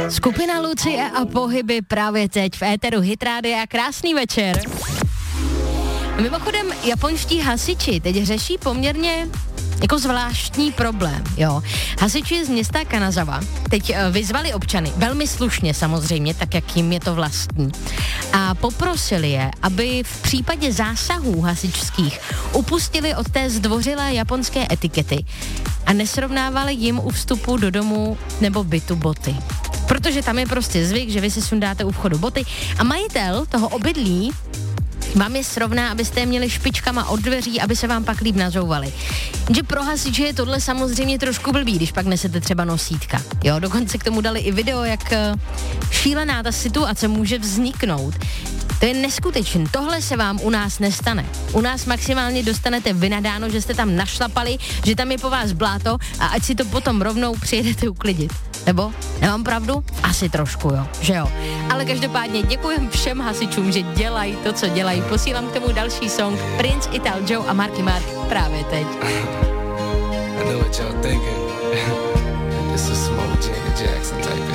Skupina Lucie a pohyby právě teď v éteru Hit Rádia. Krásný večer. Mimochodem, japonští hasiči teď řeší poměrně jako zvláštní problém, jo. Hasiči z města Kanazawa teď vyzvali občany, velmi slušně samozřejmě, tak jak jim je to vlastní, a poprosili je, aby v případě zásahů hasičských upustili od té zdvořilé japonské etikety a nesrovnávali jim u vstupu do domu nebo bytu boty. Protože tam je prostě zvyk, že vy si sundáte u vchodu boty a majitel toho obydlí vám je srovná, abyste je měli špičkama od dveří, aby se vám pak líp nazouvali. Že pro hasiče je tohle samozřejmě trošku blbý, když pak nesete třeba nosítka. Jo, dokonce k tomu dali i video, jak šílená ta situace může vzniknout. To je neskutečné. Tohle se vám u nás nestane. U nás maximálně dostanete vynadáno, že jste tam našlapali, že tam je po vás bláto a ať si to potom rovnou přijedete uklidit. Nebo? Nemám pravdu? Asi trošku, jo. Že jo. Ale každopádně děkujem všem hasičům, že dělají to, co dělají. Posílám k tomu další song Prince, Ital Joe a Marky Mark právě teď. I know what y'all thinking. It's a Smoke Janet Jackson type of